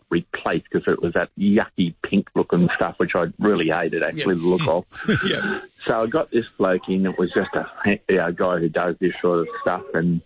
replaced because it was that yucky pink-looking stuff, which I really hated, actually, the look of. Yeah. So I got this bloke in. It was just a guy who does this sort of stuff, and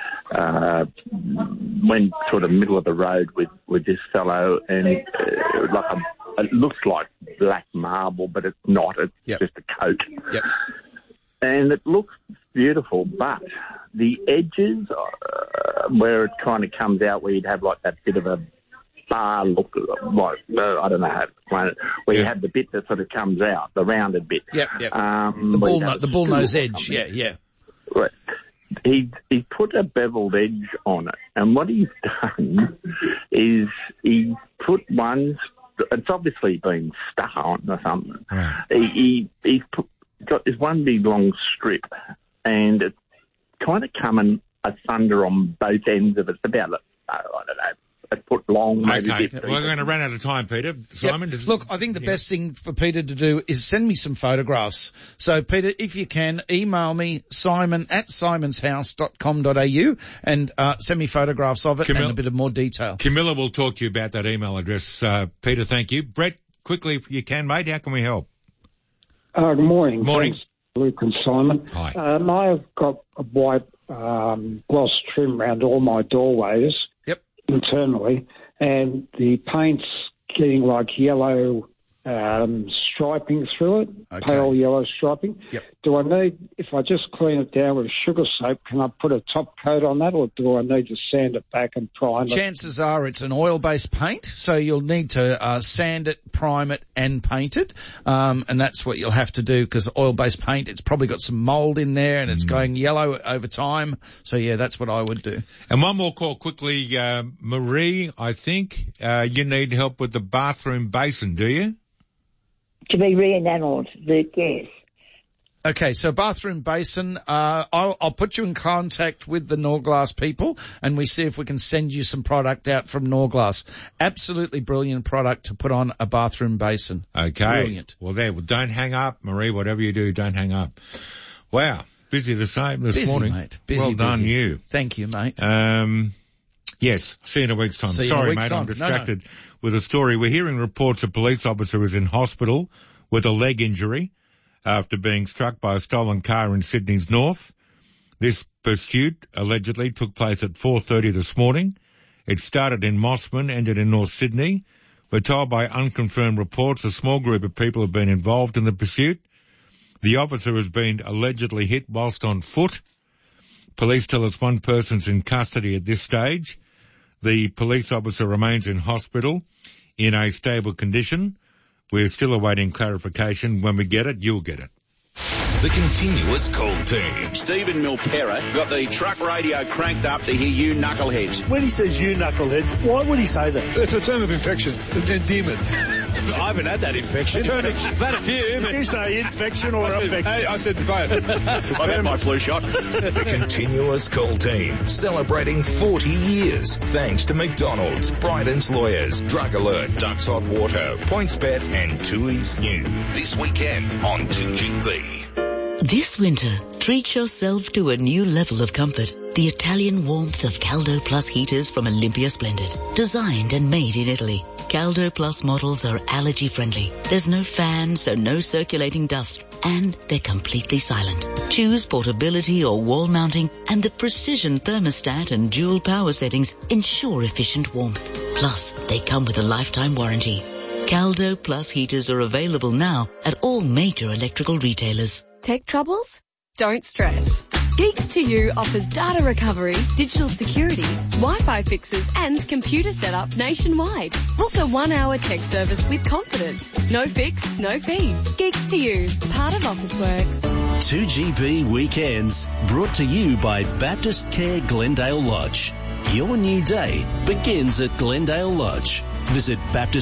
went sort of middle of the road with this fellow, and it looks like black marble, but it's not. It's just a coat. Yep. And it looks beautiful, but the edges where it kind of comes out, where you'd have like that bit of a bar look, like, I don't know how to explain it, where you have the bit that sort of comes out, the rounded bit. Yep. The bull nose edge, yeah. Right. He put a beveled edge on it, and what he's done is he put one. It's obviously been stuck on or something. Right. He's got this one big long strip, and it's kind of coming asunder on both ends of it. It's about, I don't know, a foot long, maybe. Okay, we're going to run out of time, Peter. Simon? Yep. Look, I think the best thing for Peter to do is send me some photographs. So, Peter, if you can, email me, simon@simonshouse.com.au, and send me photographs of it and a bit of more detail. Camilla will talk to you about that email address. Peter, thank you. Brett, quickly, if you can, mate, how can we help? Good morning. Morning. Thanks, Luke and Simon. Hi. I've got a white gloss trim around all my doorways. Internally, and the paint's getting like yellow striping through it, pale yellow striping. Yep. Do I need, if I just clean it down with sugar soap, can I put a top coat on that, or do I need to sand it back and prime it? Chances are it's an oil-based paint, so you'll need to sand it, prime it, and paint it. And that's what you'll have to do, because oil-based paint, it's probably got some mould in there, and it's going yellow over time. So, yeah, that's what I would do. And one more call quickly. Marie, I think you need help with the bathroom basin, do you? To be re-enamelled, Luke, yes. Okay, so bathroom basin, I'll put you in contact with the Norglass people, and we see if we can send you some product out from Norglass. Absolutely brilliant product to put on a bathroom basin. Okay. Brilliant. Well, don't hang up, Marie. Whatever you do, don't hang up. Wow. Busy the same this morning. Mate. Busy, well done, you. Thank you, mate. Yes. See you in a week's time. See Sorry, mate, I'm distracted with a story. We're hearing reports a police officer is in hospital with a leg injury after being struck by a stolen car in Sydney's north. This pursuit allegedly took place at 4:30 this morning. It started in Mossman, ended in North Sydney. We're told by unconfirmed reports a small group of people have been involved in the pursuit. The officer has been allegedly hit whilst on foot. Police tell us one person's in custody at this stage. The police officer remains in hospital in a stable condition. We're still awaiting clarification. When we get it, you'll get it. The continuous call team. Stephen Milpera got the truck radio cranked up to hear you knuckleheads. When he says you knuckleheads, why would he say that? It's a term of infection, endearment. I haven't had that infection. I've had a few. Did you say infection or affection? Hey, I said both. I've had my flu shot. The continuous call team, celebrating 40 years. Thanks to McDonald's, Bryden's Lawyers, Drug Alert, Ducks Hot Water, PointsBet, and Tui's New. This weekend on 2GB. This winter, treat yourself to a new level of comfort. The Italian warmth of Caldo Plus heaters from Olympia Splendid. Designed and made in Italy. Caldo Plus models are allergy friendly. There's no fan, so no circulating dust. And they're completely silent. Choose portability or wall mounting, and the precision thermostat and dual power settings ensure efficient warmth. Plus, they come with a lifetime warranty. Caldo Plus heaters are available now at all major electrical retailers. Tech troubles? Don't stress. Geeks to You offers data recovery, digital security, Wi-Fi fixes and computer setup nationwide. Book a 1-hour tech service with confidence. No fix, no fee. Geeks to You, part of Officeworks. 2GB Weekends, brought to you by Baptist Care Glendale Lodge. Your new day begins at Glendale Lodge. Visit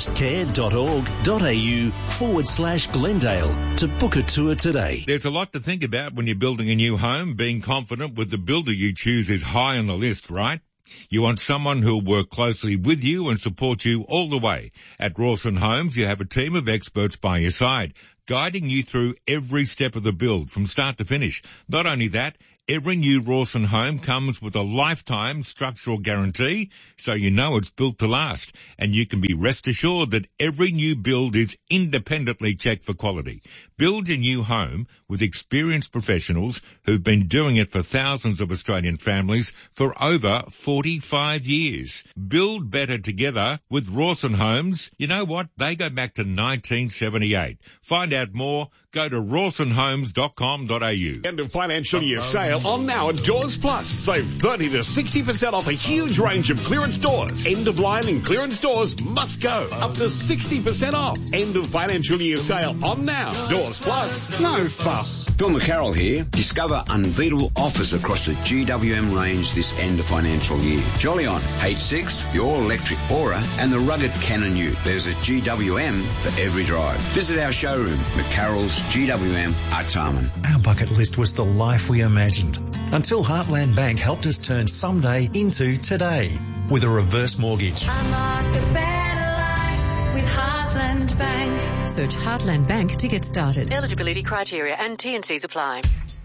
baptistcare.org.au/Glendale to book a tour today. There's a lot to think about when you're building a new home. Being confident with the builder you choose is high on the list, right? You want someone who'll work closely with you and support you all the way. At Rawson Homes, you have a team of experts by your side, guiding you through every step of the build from start to finish. Not only that, every new Rawson home comes with a lifetime structural guarantee, so you know it's built to last. And you can be rest assured that every new build is independently checked for quality. Build your new home with experienced professionals who've been doing it for thousands of Australian families for over 45 years. Build better together with Rawson Homes. You know what? They go back to 1978. Find out more. Go to rawsonhomes.com.au. End of financial year sale on now at Doors Plus. Save 30 to 60% off a huge range of clearance doors. End of line and clearance doors must go. Up to 60% off. End of financial year sale on now. Doors Plus. No fuss. Bill McCarroll here. Discover unbeatable offers across the GWM range this end of financial year. Jolly on H6, your electric Aura, and the rugged Cannon Ute. There's a GWM for every drive. Visit our showroom, McCarroll's GWM Artarmon. Our bucket list was the life we imagined until Heartland Bank helped us turn someday into today with a reverse mortgage. Unlock a better life with Heartland Bank. Search Heartland Bank to get started. Eligibility criteria and T&Cs apply.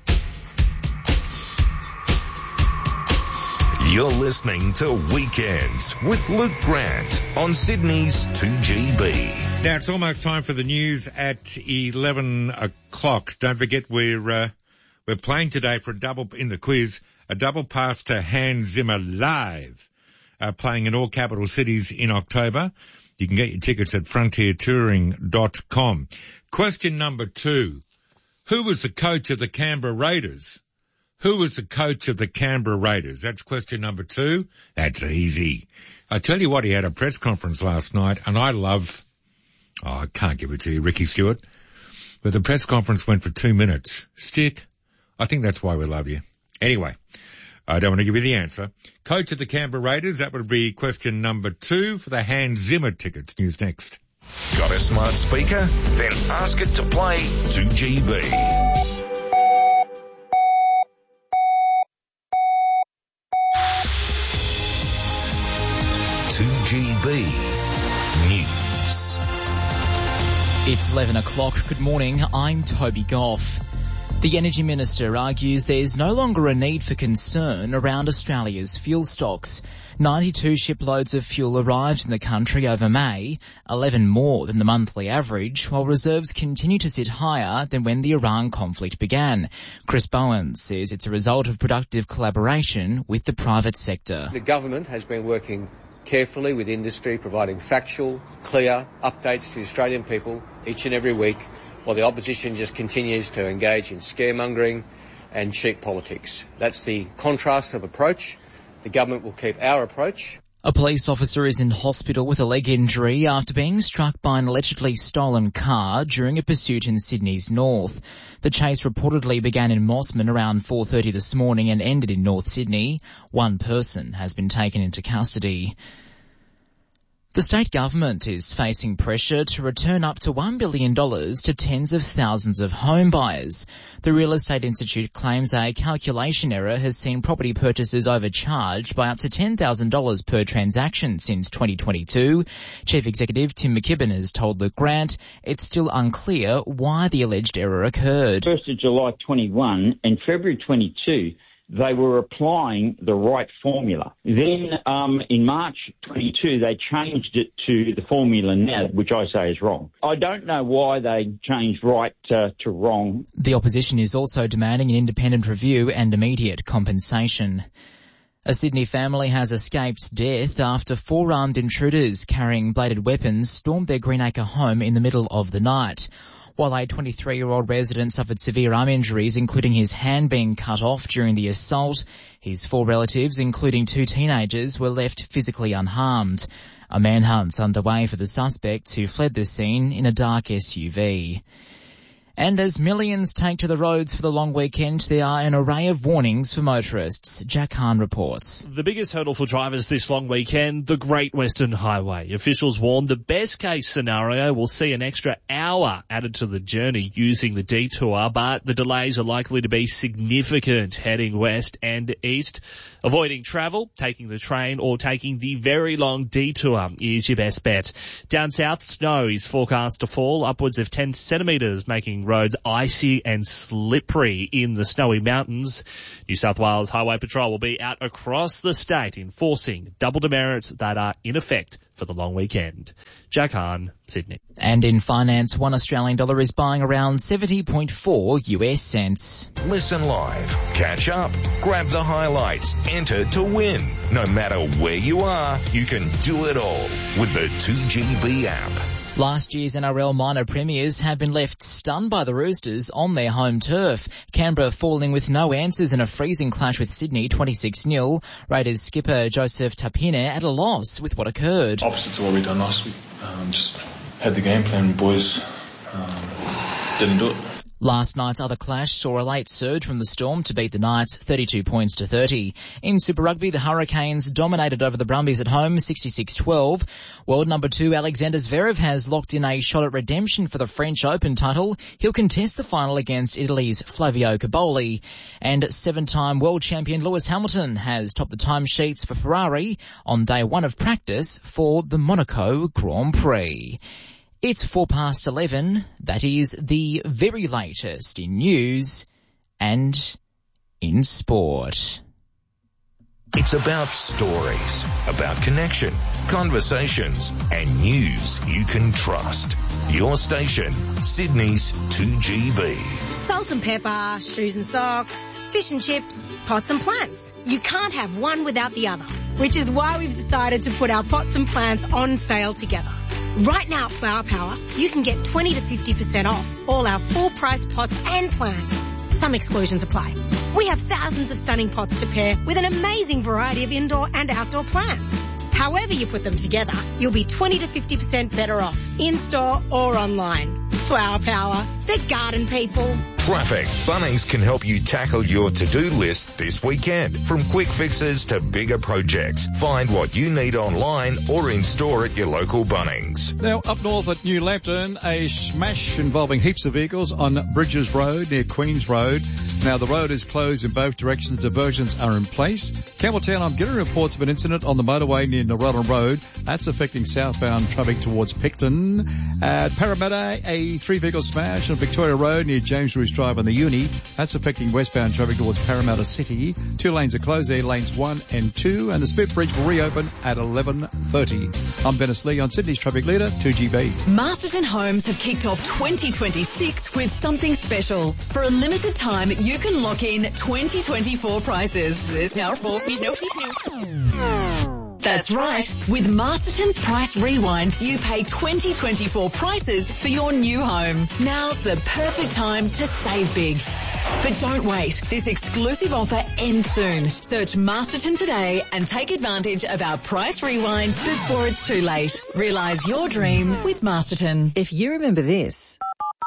You're listening to Weekends with Luke Grant on Sydney's 2GB. Now it's almost time for the news at 11 o'clock. Don't forget we're playing today for a double in the quiz, a double pass to Hans Zimmer live, playing in all capital cities in October. You can get your tickets at frontiertouring.com. Question number 2. Who was the coach of the Canberra Raiders? Who was the coach of the Canberra Raiders? That's question number 2. That's easy. I tell you what, he had a press conference last night, and I can't give it to you, Ricky Stewart. But the press conference went for 2 minutes. Stick. I think that's why we love you. Anyway, I don't want to give you the answer. Coach of the Canberra Raiders, that would be question number 2 for the Hans Zimmer tickets. News next. Got a smart speaker? Then ask it to play 2GB. News. It's 11 o'clock. Good morning. I'm Toby Goff. The Energy Minister argues there's no longer a need for concern around Australia's fuel stocks. 92 shiploads of fuel arrived in the country over May, 11 more than the monthly average, while reserves continue to sit higher than when the Iran conflict began. Chris Bowen says it's a result of productive collaboration with the private sector. The government has been working carefully with industry, providing factual, clear updates to the Australian people each and every week, while the opposition just continues to engage in scaremongering and cheap politics. That's the contrast of approach. The government will keep our approach. A police officer is in hospital with a leg injury after being struck by an allegedly stolen car during a pursuit in Sydney's north. The chase reportedly began in Mossman around 4:30 this morning and ended in North Sydney. One person has been taken into custody. The state government is facing pressure to return up to $1 billion to tens of thousands of home buyers. The Real Estate Institute claims a calculation error has seen property purchases overcharged by up to $10,000 per transaction since 2022. Chief Executive Tim McKibben has told Luke Grant it's still unclear why the alleged error occurred. 1st of July 21 and February 22, they were applying the right formula. Then in March 22, they changed it to the formula now, which I say is wrong. I don't know why they changed right to wrong. The opposition is also demanding an independent review and immediate compensation. A Sydney family has escaped death after 4 armed intruders carrying bladed weapons stormed their Greenacre home in the middle of the night. While a 23-year-old resident suffered severe arm injuries, including his hand being cut off during the assault, his 4 relatives, including 2 teenagers, were left physically unharmed. A manhunt's underway for the suspects who fled the scene in a dark SUV. And as millions take to the roads for the long weekend, there are an array of warnings for motorists. Jack Hahn reports. The biggest hurdle for drivers this long weekend, the Great Western Highway. Officials warn the best case scenario will see an extra hour added to the journey using the detour, but the delays are likely to be significant heading west and east. Avoiding travel, taking the train or taking the very long detour is your best bet. Down south, snow is forecast to fall upwards of 10 centimetres, making making roads icy and slippery in the snowy mountains. New South Wales Highway Patrol will be out across the state enforcing double demerits that are in effect for the long weekend. Jack Hahn, Sydney. And in finance, $1 Australian is buying around 70.4 US cents. Listen live, catch up, grab the highlights, enter to win. No matter where you are, you can do it all with the 2GB app. Last year's NRL minor premiers have been left stunned by the Roosters on their home turf. Canberra falling with no answers in a freezing clash with Sydney, 26-0. Raiders skipper Joseph Tapine at a loss with what occurred. Opposite to what we done last week. Just had the game plan, boys didn't do it. Last night's other clash saw a late surge from the Storm to beat the Knights 32 points to 30. In Super Rugby, the Hurricanes dominated over the Brumbies at home 66-12. World number 2 Alexander Zverev has locked in a shot at redemption for the French Open title. He'll contest the final against Italy's Flavio Cobolli. And 7-time world champion Lewis Hamilton has topped the timesheets for Ferrari on day 1 of practice for the Monaco Grand Prix. It's 11:04. That is the very latest in news and in sport. It's about stories, about connection, conversations, and news you can trust. Your station, Sydney's 2GB. Salt and pepper, shoes and socks, fish and chips, pots and plants. You can't have one without the other, which is why we've decided to put our pots and plants on sale together. Right now at Flower Power, you can get 20 to 50% off all our full price pots and plants. Some exclusions apply. We have thousands of stunning pots to pair with an amazing variety of indoor and outdoor plants. However you put them together, you'll be 20 to 50% better off, in-store or online. Flower Power, the garden people. Traffic. Bunnings can help you tackle your to-do list this weekend. From quick fixes to bigger projects. Find what you need online or in store at your local Bunnings. Now, up north at New Lambton, a smash involving heaps of vehicles on Bridges Road near Queens Road. Now, the road is closed in both directions. Diversions are in place. Campbelltown, I'm getting reports of an incident on the motorway near Narellan Road. That's affecting southbound traffic towards Picton. At Parramatta, a 3-vehicle smash on Victoria Road near James Roos Drive on the Uni. That's affecting westbound traffic towards Parramatta City. 2 lanes are closed there, lanes 1 and 2, and the Spit Bridge will reopen at 11:30. I'm Dennis Lee on Sydney's Traffic Leader, 2GB. Masterton Homes have kicked off 2026 with something special. For a limited time, you can lock in 2024 prices. There's now That's right. With Masterton's Price Rewind, you pay 2024 prices for your new home. Now's the perfect time to save big. But don't wait. This exclusive offer ends soon. Search Masterton today and take advantage of our Price Rewind before it's too late. Realise your dream with Masterton. If you remember this,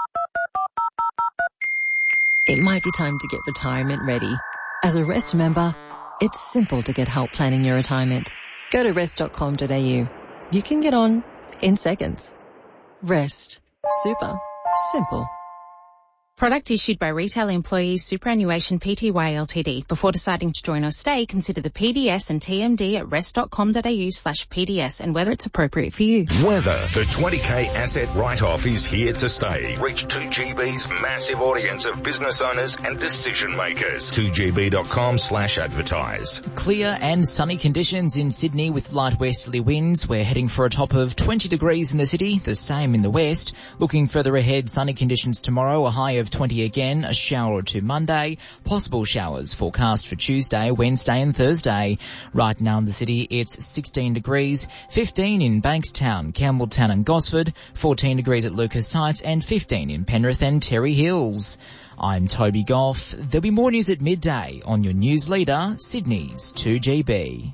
it might be time to get retirement ready. As a Rest member, it's simple to get help planning your retirement. Go to rest.com.au. You can get on in seconds. Rest. Super. Simple. Product issued by Retail Employees Superannuation Pty Ltd. Before deciding to join or stay, consider the PDS and TMD at rest.com.au/PDS and whether it's appropriate for you. Weather. The 20K asset write-off is here to stay. Reach 2GB's massive audience of business owners and decision makers. 2gb.com/advertise. Clear and sunny conditions in Sydney with light westerly winds. We're heading for a top of 20 degrees in the city, the same in the west. Looking further ahead, sunny conditions tomorrow, a high of 20 again, a shower or two Monday, possible showers forecast for Tuesday, Wednesday and Thursday. Right now in the city it's 16 degrees, 15 in Bankstown, Campbelltown and Gosford, 14 degrees at Lucas Heights and 15 in Penrith and Terry Hills. I'm Toby Goff. There'll be more news at midday on your news leader, Sydney's 2GB.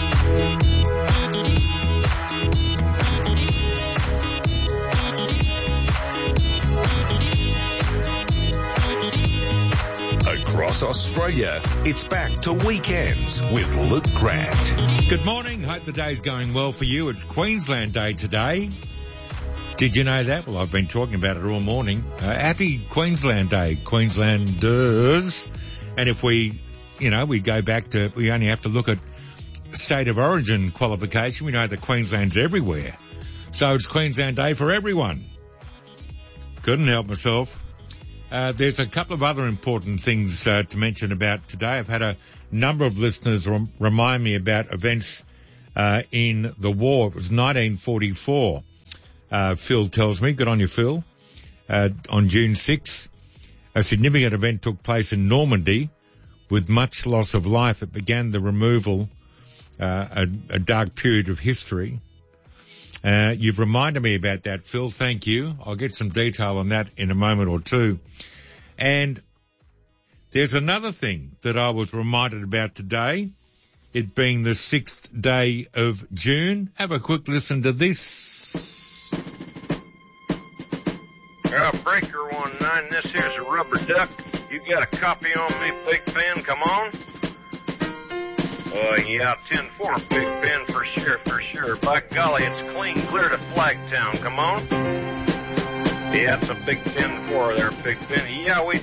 Across Australia, it's back to Weekends with Luke Grant. Good morning. Hope the day's going well for you. It's Queensland Day today. Did you know that? Well, I've been talking about it all morning. Happy Queensland Day, Queenslanders. And if we go back to, we only have to look at state of origin qualification. We know that Queensland's everywhere. So it's Queensland Day for everyone. Couldn't help myself. There's a couple of other important things to mention about today. I've had a number of listeners remind me about events in the war. It was 1944, Phil tells me. Good on you, Phil. On June 6th, a significant event took place in Normandy with much loss of life. It began the removal, a dark period of history. You've reminded me about that, Phil. Thank you. I'll get some detail on that in a moment or two. And there's another thing that I was reminded about today, it being the 6th day of June. Have a quick listen to this. Breaker 19, this here's a rubber duck. You got a copy on me, Big Ben? Come on. Yeah, 10-4, Big Ben, for sure. By golly, it's clean clear to Flagtown. Come on. Yeah, it's a big 10-4 there, Big Ben. Yeah, we